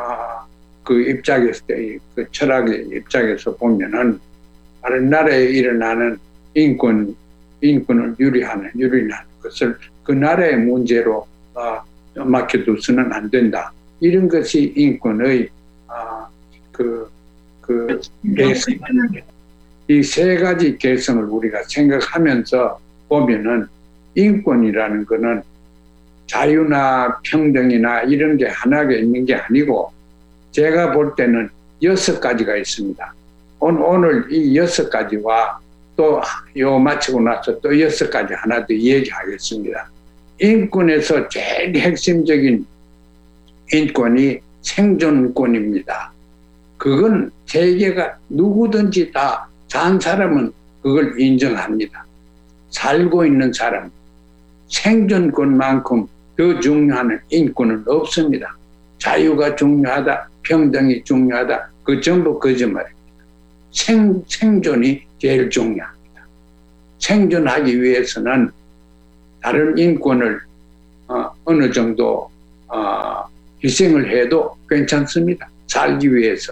그 입장에서 그 철학의 입장에서 보면은 다른 나라에 일어나는 인권 인권을 유리하는 유린하는 것을 그 나라의 문제로 맡겨두서는 안 된다. 이런 것이 인권의 그 그 개성입니다. 이 세 가지 개성을 우리가 생각하면서 보면은 인권이라는 거는 자유나 평등이나 이런 게 하나가 있는 게 아니고 제가 볼 때는 여섯 가지가 있습니다. 오늘, 오늘 이 여섯 가지와 또 요 마치고 나서 또 여섯 가지 하나 더 얘기하겠습니다. 인권에서 제일 핵심적인 인권이 생존권입니다. 그건 세계가 누구든지 다 산 사람은 그걸 인정합니다. 살고 있는 사람, 생존권만큼 더 중요한 인권은 없습니다. 자유가 중요하다, 평등이 중요하다, 그 전부 거짓말입니다. 생, 생존이 제일 중요합니다. 생존하기 위해서는 다른 인권을 어, 어느 정도 어, 희생을 해도 괜찮습니다. 살기 위해서.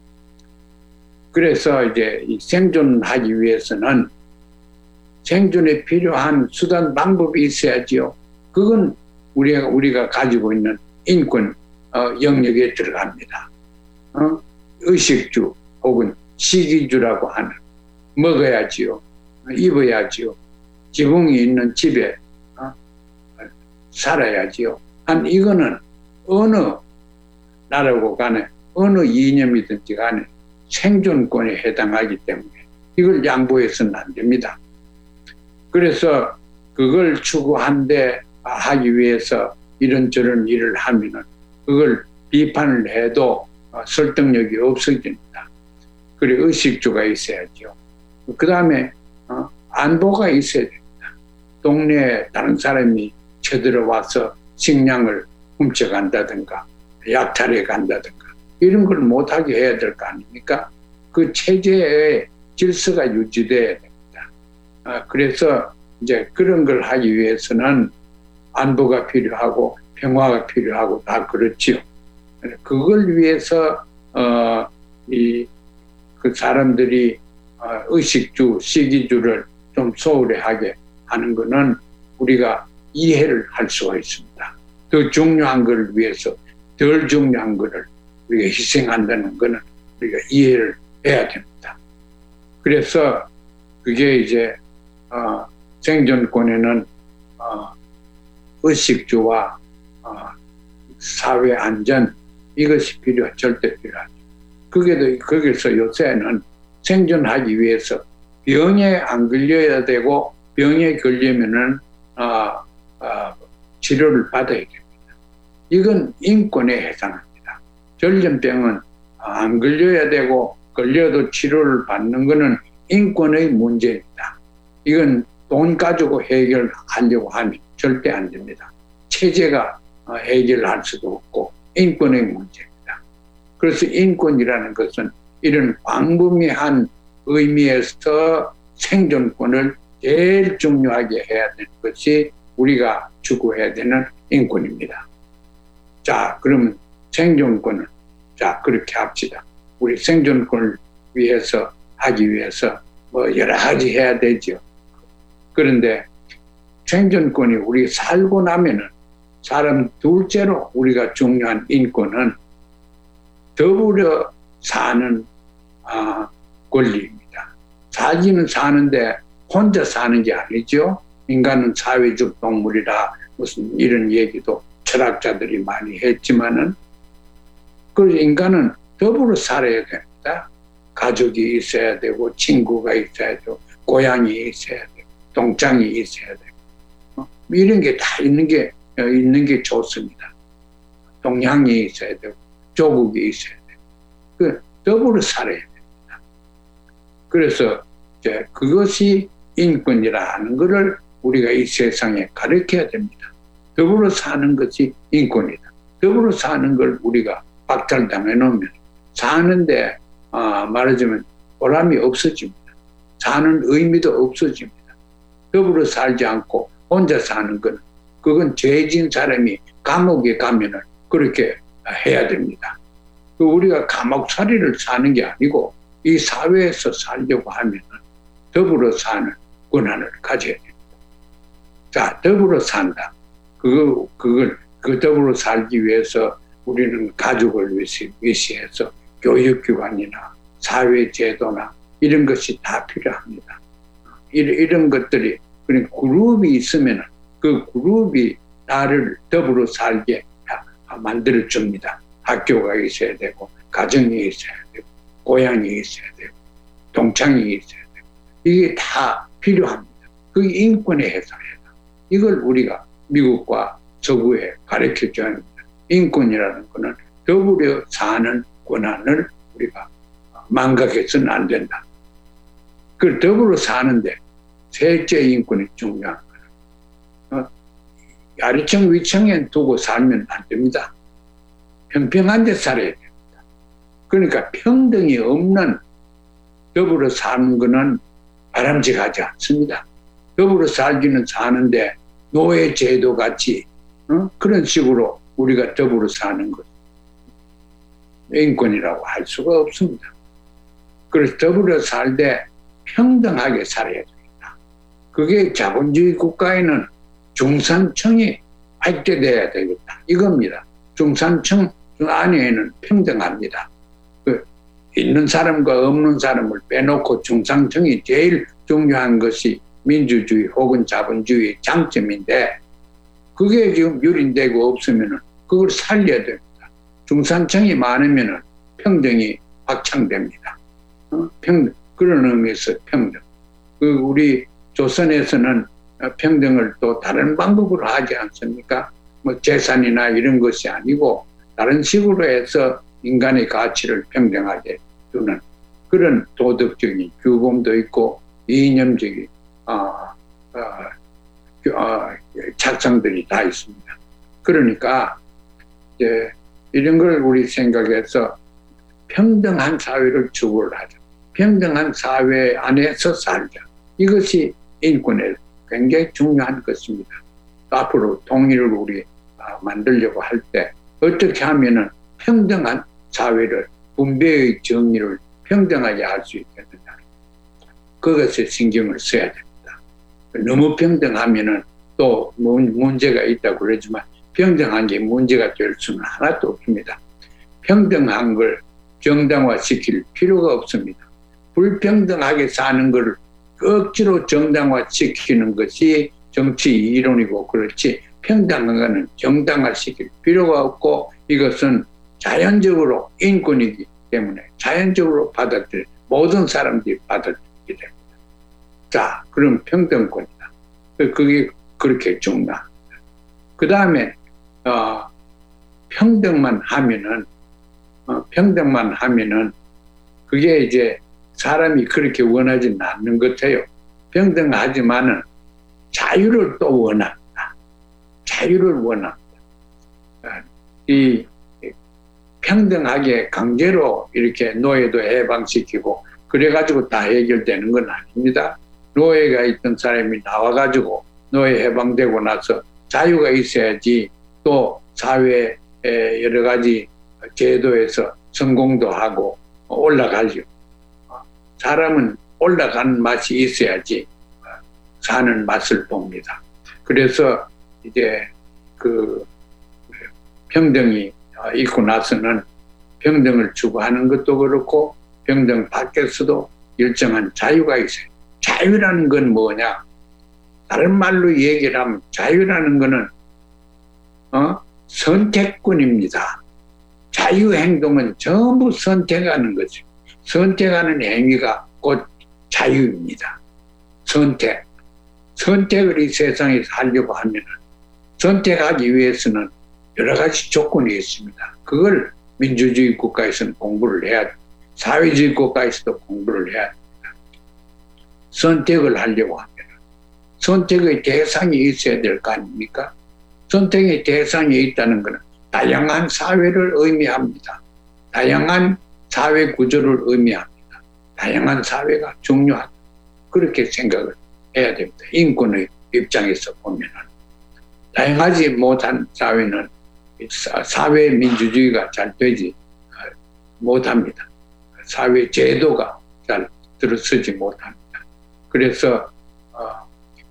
그래서 이제 이 생존하기 위해서는 생존에 필요한 수단 방법이 있어야지요. 그건 우리가 우리가 가지고 있는 인권 어, 영역에 들어갑니다. 어? 의식주 혹은 식이주라고 하는 먹어야지요, 입어야지요, 지붕이 있는 집에 어? 살아야지요. 한 이거는 어느 나라고 간에 어느 이념이든지 간에 생존권에 해당하기 때문에 이걸 양보해서는 안 됩니다. 그래서 그걸 추구한데 하기 위해서 이런저런 일을 하면은 그걸 비판을 해도 설득력이 없어집니다. 그리고 의식주가 있어야죠. 그 다음에 안보가 있어야 됩니다. 동네에 다른 사람이 쳐들어와서 식량을 훔쳐간다든가 약탈해 간다든가 이런 걸 못하게 해야 될 거 아닙니까? 그 체제의 질서가 유지돼야 됩니다. 그래서 이제 그런 걸 하기 위해서는 안보가 필요하고 평화가 필요하고 다 그렇지요. 그걸 위해서 어, 이, 그 사람들이 어, 의식주, 시기주를 좀 소홀히하게 하는 것은 우리가 이해를 할 수가 있습니다. 더 중요한 걸 위해서 덜 중요한 것을 우리가 희생한다는 것은 우리가 이해를 해야 됩니다. 그래서 그게 이제 어, 생존권에는 어, 의식주와 어, 사회 안전 이것이 필요, 절대 필요하죠. 그게 거기서 요새는 생존하기 위해서 병에 안 걸려야 되고 병에 걸리면은 어, 어, 치료를 받아야 됩니다. 이건 인권에 해당합니다. 전염병은 안 걸려야 되고 걸려도 치료를 받는 것은 인권의 문제입니다. 이건 돈 가지고 해결하려고 하면 절대 안 됩니다. 체제가 해결할 수도 없고 인권의 문제입니다. 그래서 인권이라는 것은 이런 광범위한 의미에서 생존권을 제일 중요하게 해야 되는 것이 우리가 추구해야 되는 인권입니다. 자, 그러면 생존권을 자 그렇게 합시다. 우리 생존권을 위해서 하기 위해서 뭐 여러 가지 해야 되죠. 그런데 생존권이 우리 살고 나면은 사람 둘째로 우리가 중요한 인권은 더불어 사는 아, 권리입니다. 살기는 사는데 혼자 사는 게 아니죠. 인간은 사회적 동물이라 무슨 이런 얘기도 철학자들이 많이 했지만은 그 인간은 더불어 살아야 됩니다. 가족이 있어야 되고 친구가 있어야 되고 고향이 있어야 되고 동창이 있어야 되고 이런 게 다 있는 게 있는 게 좋습니다. 동향이 있어야 되고 조국이 있어야 되고 그 더불어 살아야 됩니다. 그래서 이제 그것이 인권이라 하는 것을 우리가 이 세상에 가르쳐야 됩니다. 더불어 사는 것이 인권이다. 더불어 사는 걸 우리가 박탈당해 놓으면 사는데 아, 말하자면 보람이 없어집니다. 사는 의미도 없어집니다. 더불어 살지 않고 혼자 사는 건 그건 죄진 사람이 감옥에 가면은 그렇게 해야 됩니다. 우리가 감옥살이를 사는 게 아니고 이 사회에서 살려고 하면은 더불어 사는 권한을 가져야 됩니다. 자, 더불어 산다. 그거, 그걸, 그 더불어 살기 위해서 우리는 가족을 위시, 위시해서 교육기관이나 사회제도나 이런 것이 다 필요합니다. 이런, 이런 것들이, 그런 그룹이 있으면 그 그룹이 나를 더불어 살게 만들어줍니다. 학교가 있어야 되고, 가정이 있어야 되고, 고향이 있어야 되고, 동창이 있어야 되고, 이게 다 필요합니다. 그게 인권에 해당해요. 이걸 우리가 미국과 서구에 가르쳐 줘야 합니다. 인권이라는 것은 더불어 사는 권한을 우리가 망각해서는 안 된다. 그 더불어 사는데 셋째 인권이 중요한 거예요. 어? 아래층 위층에 두고 살면 안 됩니다. 평평한 데 살아야 됩니다. 그러니까 평등이 없는 더불어 사는 것은 바람직하지 않습니다. 더불어 살기는 사는데 노예 제도 같이 어? 그런 식으로 우리가 더불어 사는 것 인권이라고 할 수가 없습니다. 그래서 더불어 살되 평등하게 살아야 됩니다. 그게 자본주의 국가에는 중산층이 확대돼야 되겠다. 이겁니다. 중산층 안에는 평등합니다. 그 있는 사람과 없는 사람을 빼놓고 중산층이 제일 중요한 것이 민주주의 혹은 자본주의의 장점인데 그게 지금 유린되고 없으면 그걸 살려야 됩니다. 중산층이 많으면 평등이 확장됩니다. 어? 평등. 그런 의미에서 평등. 그 우리 조선에서는 평등을 또 다른 방법으로 하지 않습니까? 뭐 재산이나 이런 것이 아니고 다른 식으로 해서 인간의 가치를 평등하게 두는 그런 도덕적인 규범도 있고 이념적인 어, 어, 어, 작성들이 다 있습니다. 그러니까 이제 이런 걸 우리 생각해서 평등한 사회를 추구를 하자. 평등한 사회 안에서 살자. 이것이 인권에 굉장히 중요한 것입니다. 앞으로 통일을 우리 만들려고 할 때 어떻게 하면은 평등한 사회를 분배의 정의를 평등하게 할 수 있겠느냐. 그것에 신경을 써야 됩니다. 너무 평등하면은 또 문제가 있다고 그러지만 평등한 게 문제가 될 수는 하나도 없습니다. 평등한 걸 정당화시킬 필요가 없습니다. 불평등하게 사는 걸 억지로 정당화시키는 것이 정치 이론이고 그렇지 평등한 것은 정당화시킬 필요가 없고 이것은 자연적으로 인권이기 때문에 자연적으로 받아들여 모든 사람들이 받아들이게 됩니다. 자, 그럼 평등권이다. 그게 그렇게 중요합니다. 그 다음에 어, 평등만 하면은 어, 평등만 하면은 그게 이제 사람이 그렇게 원하지는 않는 것 같아요. 평등하지만은 자유를 또 원합니다. 자유를 원합니다. 이 평등하게 강제로 이렇게 노예도 해방시키고 그래가지고 다 해결되는 건 아닙니다. 노예가 있던 사람이 나와가지고 노예 해방되고 나서 자유가 있어야지 또 사회에 여러 가지 제도에서 성공도 하고 올라가죠. 사람은 올라가는 맛이 있어야지 사는 맛을 봅니다. 그래서 이제 그 평등이 있고 나서는 평등을 추구하는 것도 그렇고 평등 밖에서도 일정한 자유가 있어요. 자유라는 건 뭐냐? 다른 말로 얘기를 하면 자유라는 거는 어? 선택권입니다. 자유행동은 전부 선택하는 거죠. 선택하는 행위가 곧 자유입니다. 선택. 선택을 이 세상에서 하려고 하면 선택하기 위해서는 여러 가지 조건이 있습니다. 그걸 민주주의 국가에서는 공부를 해야 됩니다. 사회주의 국가에서도 공부를 해야 됩니다. 선택을 하려고 하면 선택의 대상이 있어야 될 거 아닙니까? 선택의 대상이 있다는 것은 다양한 사회를 의미합니다. 다양한 사회 구조를 의미합니다. 다양한 사회가 중요하다. 그렇게 생각을 해야 됩니다. 인권의 입장에서 보면은 다양하지 못한 사회는 사회 민주주의가 잘 되지 못합니다. 사회 제도가 잘 들어서지 못합니다. 그래서 어,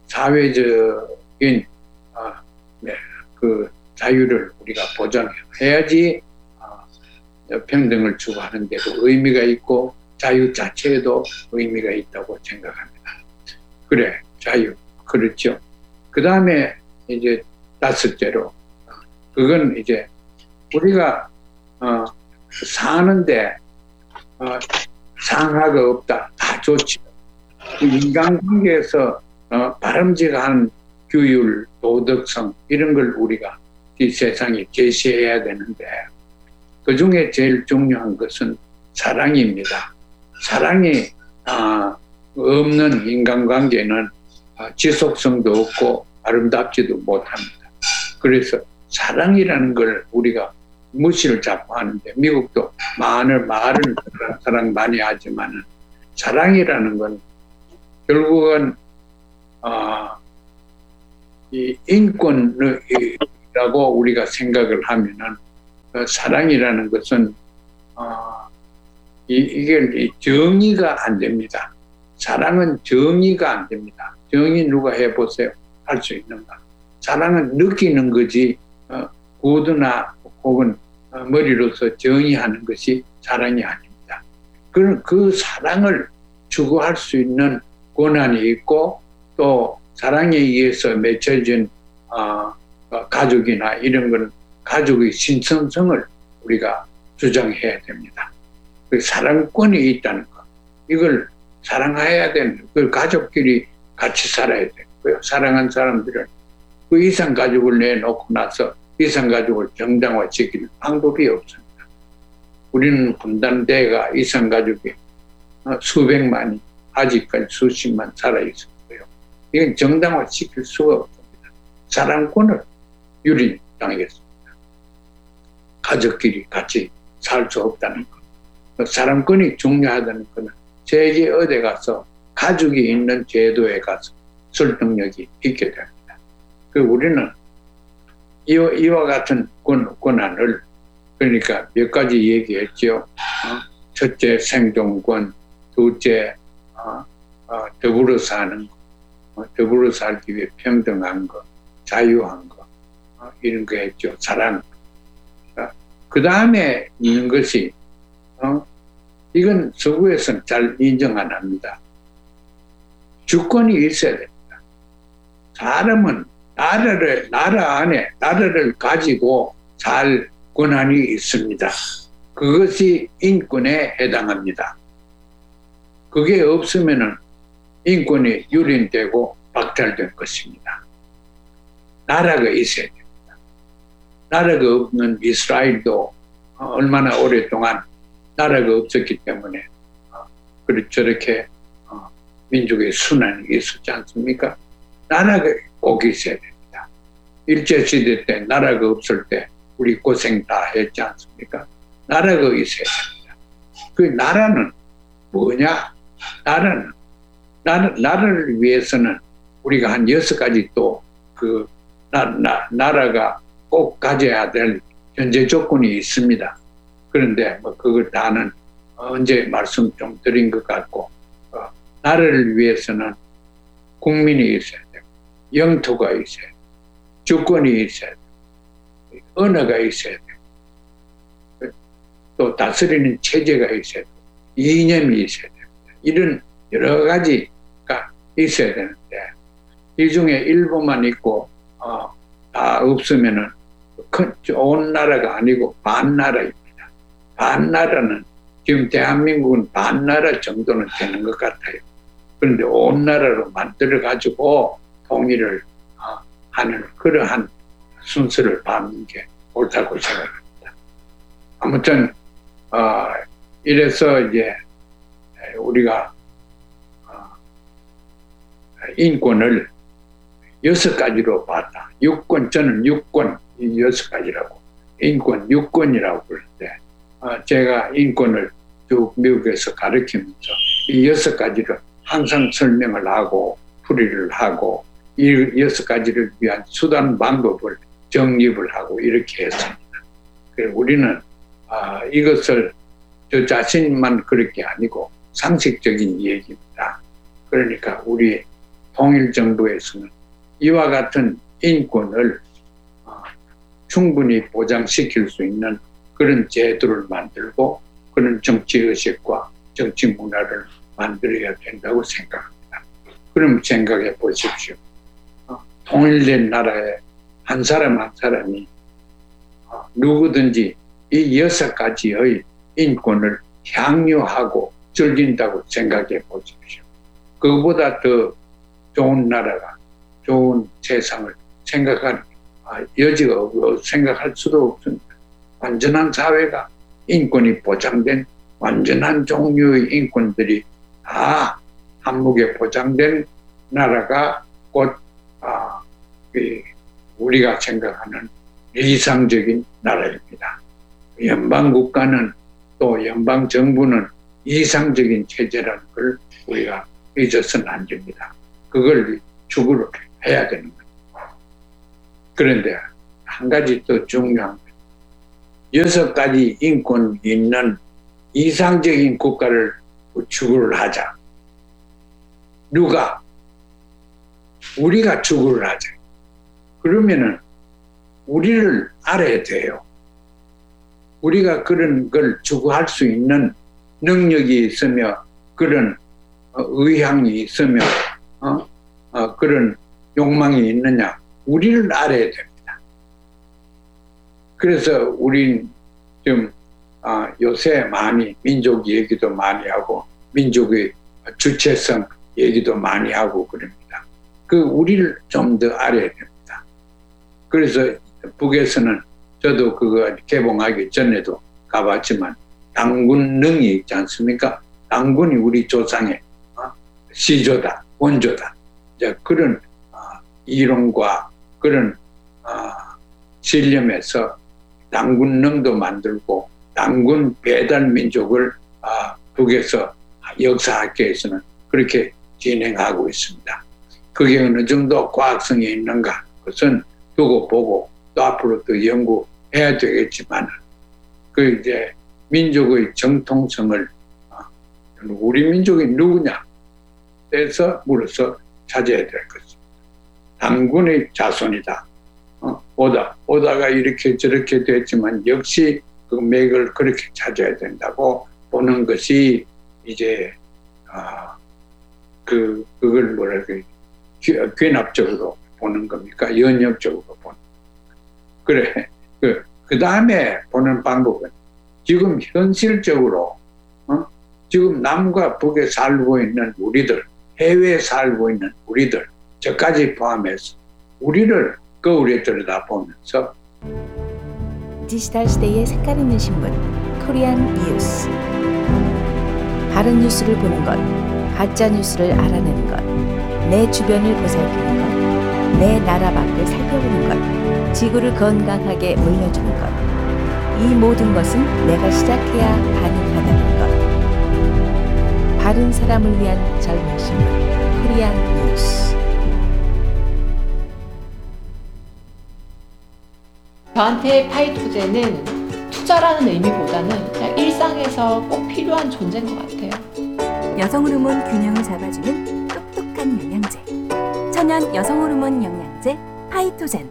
사회적인 어, 네, 그 자유를 우리가 보장해야지 어, 평등을 추구하는 데도 의미가 있고 자유 자체에도 의미가 있다고 생각합니다. 그래, 자유. 그렇죠. 그 다음에 이제 다섯째로 그건 이제 우리가 어, 사는데 어, 상하가 없다. 다 좋죠. 인간관계에서 어, 바람직한 규율, 도덕성 이런 걸 우리가 이 세상에 제시해야 되는데 그 중에 제일 중요한 것은 사랑입니다. 사랑이 어, 없는 인간관계는 어, 지속성도 없고 아름답지도 못합니다. 그래서 사랑이라는 걸 우리가 무시를 자꾸 하는데 미국도 많은 말은 사랑 많이 하지만은 사랑이라는 건 결국은 어, 이 인권이라고 우리가 생각을 하면은 그 사랑이라는 것은 어, 이, 이게 정의가 안 됩니다. 사랑은 정의가 안 됩니다. 정의 누가 해보세요? 할 수 있는가? 사랑은 느끼는 거지 어, 구두나 혹은 어, 머리로서 정의하는 것이 사랑이 아닙니다. 그, 그 사랑을 추구할 수 있는 권한이 있고 또 사랑에 의해서 맺혀진 어, 어, 가족이나 이런 건 가족의 신성성을 우리가 주장해야 됩니다. 그 사랑권이 있다는 것, 이걸 사랑해야 되는 그 가족끼리 같이 살아야 되고요. 사랑하는 사람들은 그 이상 가족을 내놓고 나서 이상 가족을 정당화시킬 방법이 없습니다. 우리는 분단대가 이상 가족이 수백만이 아직까지 수십만 살아있었고요. 이건 정당화시킬 수가 없습니다. 사랑권을 유린당하겠습니다. 가족끼리 같이 살 수 없다는 것. 사랑권이 중요하다는 것은 세계 어디 가서 가족이 있는 제도에 가서 설득력이 있게 됩니다. 그 우리는 이와, 이와 같은 권, 권한을 그러니까 몇 가지 얘기했죠. 어? 첫째 생존권, 둘째 어, 어, 더불어 사는 거, 어, 더불어 살기 위해 평등한 거, 자유한 거 어, 이런 거 했죠. 사랑. 어, 그 다음에 있는 것이 어, 이건 서구에서는 잘 인정 안 합니다. 주권이 있어야 됩니다. 사람은 나라를, 나라 안에 나라를 가지고 살 권한이 있습니다. 그것이 인권에 해당합니다. 그게 없으면은 인권이 유린되고 박탈될 것입니다. 나라가 있어야 됩니다. 나라가 없는 이스라엘도 얼마나 오랫동안 나라가 없었기 때문에 그렇게 저렇게 민족의 순환이 있었지 않습니까? 나라가 꼭 있어야 됩니다. 일제시대 때 나라가 없을 때 우리 고생 다 했지 않습니까? 나라가 있어야 됩니다. 그 나라는 뭐냐? 나라는, 나라, 나라를 위해서는 우리가 한 여섯 가지 또 그 나라가 꼭 가져야 될 현재 조건이 있습니다. 그런데 뭐 그걸 다는 언제 말씀 좀 드린 것 같고, 어, 나라를 위해서는 국민이 있어야 되고, 영토가 있어야 되고, 주권이 있어야 되고, 언어가 있어야 되고, 또 다스리는 체제가 있어야 되고, 이념이 있어야 됩니다. 이런 여러 가지가 있어야 되는데, 이 중에 일부만 있고 어, 다 없으면은 큰 좋은 나라가 아니고 반나라입니다. 반나라는 지금 대한민국은 반나라 정도는 되는 것 같아요. 그런데 온 나라로 만들어 가지고 통일을 어, 하는 그러한 순서를 밟는 게 옳다고 생각합니다. 아무튼 어, 이래서 이제 우리가 어, 인권을 여섯 가지로 봤다. 육권, 저는 육권, 이 여섯 가지라고. 인권, 육권이라고 그러는데, 어, 제가 인권을 쭉 미국에서 가르치면서 이 여섯 가지를 항상 설명을 하고, 풀이를 하고, 이 여섯 가지를 위한 수단, 방법을 정립을 하고, 이렇게 했습니다. 그래서 우리는, 어, 이것을 저 자신만 그럴 게 아니고, 상식적인 얘기입니다. 그러니까 우리 통일정부에서는 이와 같은 인권을 충분히 보장시킬 수 있는 그런 제도를 만들고 그런 정치의식과 정치 문화를 만들어야 된다고 생각합니다. 그럼 생각해 보십시오. 통일된 나라에 한 사람 한 사람이 누구든지 이 여섯 가지의 인권을 향유하고 즐긴다고 생각해 보십시오. 그보다 더 좋은 나라가, 좋은 세상을 생각할 여지가 없고 생각할 수도 없습니다. 완전한 사회가 인권이 보장된 완전한 종류의 인권들이 다 한묵에 보장된 나라가 곧 아, 우리가 생각하는 이상적인 나라입니다. 연방국가는 또 연방정부는 이상적인 체제라는 걸 우리가 잊어서는 안 됩니다. 그걸 추구를 해야 되는 거예요. 그런데 한 가지 더 중요한 거, 여섯 가지 인권이 있는 이상적인 국가를 추구를 하자. 누가? 우리가 추구를 하자. 그러면은 우리를 알아야 돼요. 우리가 그런 걸 추구할 수 있는 능력이 있으며 그런 의향이 있으며 어? 어, 그런 욕망이 있느냐, 우리를 알아야 됩니다. 그래서 우린 좀 어, 요새 많이 민족 얘기도 많이 하고 민족의 주체성 얘기도 많이 하고 그럽니다. 그 우리를 좀 더 알아야 됩니다. 그래서 북에서는 저도 그거 개봉하기 전에도 가봤지만 당군능이 있지 않습니까? 당군이 우리 조상의 어? 시조다, 원조다. 이제 그런 어, 이론과 그런 어, 신념에서 당군능도 만들고 당군 배달 민족을 어, 북에서 역사학계에서는 그렇게 진행하고 있습니다. 그게 어느 정도 과학성이 있는가 그것은 두고 보고 또 앞으로 또 연구해야 되겠지만 그 이제 민족의 정통성을 우리 민족이 누구냐 해서 물어서 찾아야 될 것입니다. 당군의 자손이다. 어, 오다 오다가 이렇게 저렇게 됐지만 역시 그 맥을 그렇게 찾아야 된다고 보는 것이 이제 어, 그 그걸 뭐랄까 귀납적으로 보는 겁니까? 연역적으로 보는. 그래. 그, 그 다음에 보는 방법은 지금 현실적으로, 어? 지금 남과 북에 살고 있는 우리들, 해외에 살고 있는 우리들, 저까지 포함해서 우리를 거울에 들여다보면서 디지털 시대의 색깔 있는 신문, 코리안 뉴스. 바른 뉴스를 보는 것, 가짜 뉴스를 알아내는 것, 내 주변을 보살피는 것, 내 나라 밖을 살펴보는 것, 지구를 건강하게 물려주는 것. 이 모든 것은 내가 시작해야 가능하다는 것. 바른 사람을 위한 젊은 신문, 코리안 뉴스. 저한테 파이토제는 투자라는 의미보다는 그냥 일상에서 꼭 필요한 존재인 것 같아요. 여성 호르몬 균형을 잡아주는 똑똑한 영양제. 천연 여성 호르몬 영양제 파이토젠.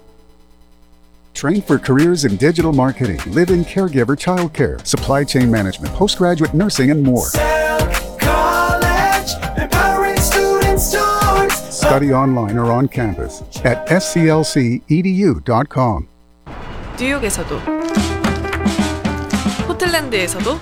Train for careers in digital marketing, live-in caregiver childcare, supply chain management, postgraduate nursing, and more. College, empowering students towards Study online or on campus at s c l c e d u dot com. 뉴욕에서도 포틀랜드에서도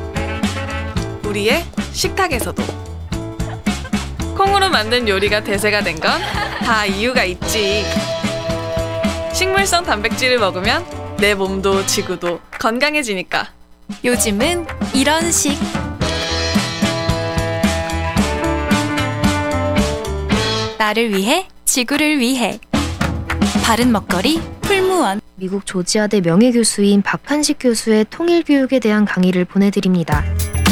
우리의 식탁에서도 콩으로 만든 요리가 대세가 된 건 다 이유가 있지. 식물성 단백질을 먹으면 내 몸도 지구도 건강해지니까. 요즘은 이런 식. 나를 위해, 지구를 위해. 바른 먹거리 풀무원. 미국 조지아대 명예교수인 박한식 교수의 통일교육에 대한 강의를 보내드립니다.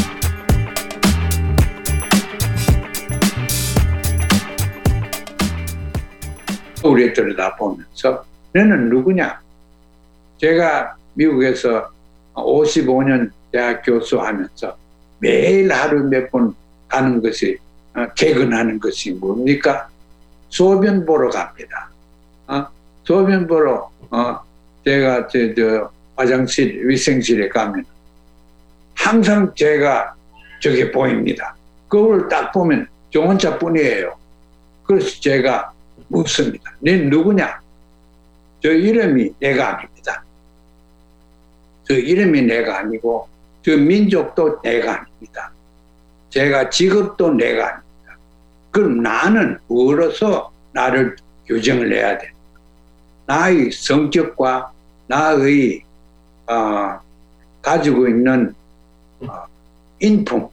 우리 들여다보면서 너는 누구냐? 제가 미국에서 오십오 년 대학 교수하면서 매일 하루 몇 번 가는 것이 개근하는 것이 뭡니까? 소변 보러 갑니다. 어? 소변 보러 어, 제가 저, 저 화장실 위생실에 가면 항상 제가 저게 보입니다. 그걸 딱 보면 저 혼자뿐이에요. 그래서 제가 묻습니다. 너 누구냐? 저 이름이 내가 아닙니다. 저 이름이 내가 아니고 저 민족도 내가 아닙니다. 제가 직업도 내가 아닙니다. 그럼 나는 뭐로서 나를 규정을 해야 돼? 나의 성격과 나의 어, 가지고 있는 어, 인품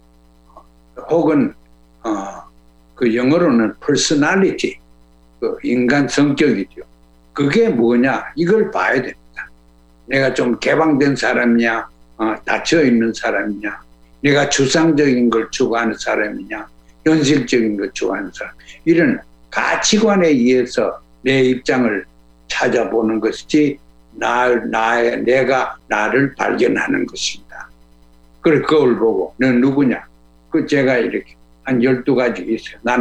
혹은 어, 그 영어로는 personality, 그 인간 성격이죠. 그게 뭐냐? 이걸 봐야 됩니다. 내가 좀 개방된 사람이냐, 어, 닫혀 있는 사람이냐, 내가 주상적인 걸 추구하는 사람이냐, 현실적인 걸 추구하는 사람. 이런 가치관에 의해서 내 입장을 찾아보는 것이지, 나, 나, 내가 나를 발견하는 것입니다. 그래, 그걸 보고, 너 누구냐? 그 제가 이렇게 한 열두 가지 있어요. 난